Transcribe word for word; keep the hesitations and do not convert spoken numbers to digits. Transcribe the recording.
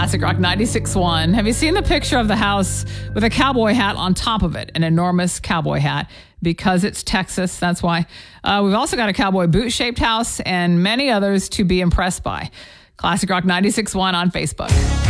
Classic Rock ninety-six point one. Have you seen the picture of the house with a cowboy hat on top of it? An enormous cowboy hat. Because it's Texas, that's why. Uh, we've also got a cowboy boot-shaped house and many others to be impressed by. Classic Rock ninety-six point one on Facebook.